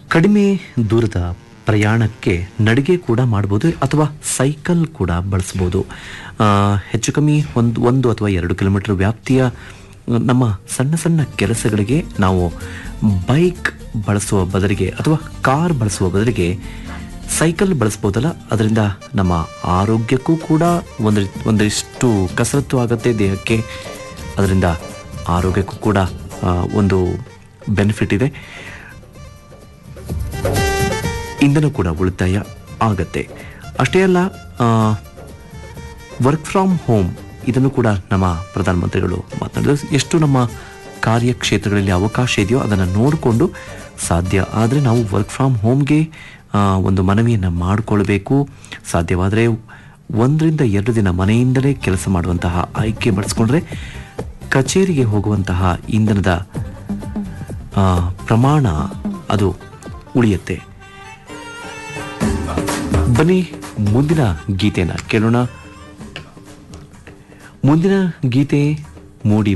ಕಡಿಮೆ ದೂರದ ಪ್ರಯಾಣಕ್ಕೆ ನಡಿಗೆ ಕೂಡ ಮಾಡ್ಬೋದು ಅಥವಾ ಸೈಕಲ್ ಕೂಡ ಬಳಸ್ಬೋದು. ಹೆಚ್ಚು ಕಮ್ಮಿ ಒಂದು ಅಥವಾ 2 ಕಿಲೋಮೀಟರ್ ವ್ಯಾಪ್ತಿಯ ನಮ್ಮ ಸಣ್ಣ ಸಣ್ಣ ಕೆಲಸಗಳಿಗೆ ನಾವು ಬೈಕ್ ಬಳಸುವ ಬದಲಿಗೆ ಅಥವಾ ಕಾರ್ ಬಳಸುವ ಬದಲಿಗೆ ಸೈಕಲ್ ಬಳಸ್ಬೋದಲ್ಲ. ಅದರಿಂದ ನಮ್ಮ ಆರೋಗ್ಯಕ್ಕೂ ಕೂಡ ಒಂದಿಷ್ಟು ಕಸರತ್ತು ಆಗುತ್ತೆ ದೇಹಕ್ಕೆ. ಅದರಿಂದ ಆರೋಗ್ಯಕ್ಕೂ ಕೂಡ ಒಂದು ಬೆನಿಫಿಟ್ ಇದೆ. ಇಂಧನ ಕೂಡ ಉಳಿತಾಯ ಆಗತ್ತೆ. ಅಷ್ಟೇ ಅಲ್ಲ, ವರ್ಕ್ ಫ್ರಮ್ ಹೋಮ್ ಇದನ್ನು ಕೂಡ ನಮ್ಮ ಪ್ರಧಾನಮಂತ್ರಿಗಳು ಮಾತನಾಡಿದರು. ಎಷ್ಟು ನಮ್ಮ ಕಾರ್ಯಕ್ಷೇತ್ರಗಳಲ್ಲಿ ಅವಕಾಶ ಇದೆಯೋ ಅದನ್ನು ನೋಡಿಕೊಂಡು ಸಾಧ್ಯ ಆದರೆ ನಾವು ವರ್ಕ್ ಫ್ರಮ್ ಹೋಮ್ಗೆ ಒಂದು ಮನವಿಯನ್ನು ಮಾಡಿಕೊಳ್ಬೇಕು. ಸಾಧ್ಯವಾದರೆ 1 ರಿಂದ 2 ದಿನ ಮನೆಯಿಂದಲೇ ಕೆಲಸ ಮಾಡುವಂತಹ ಆಯ್ಕೆ ಬಳಸ್ಕೊಂಡ್ರೆ ಕಚೇರಿಗೆ ಹೋಗುವಂತಹ ಇಂಧನದ ಪ್ರಮಾಣ ಅದು ಉಳಿಯುತ್ತೆ. ಬನ್ನಿ ಮುಂದಿನ ಗೀತೆಯನ್ನು ಕೇಳೋಣ. ಮುಂದಿನ ಗೀತೆ ಮೂಡಿ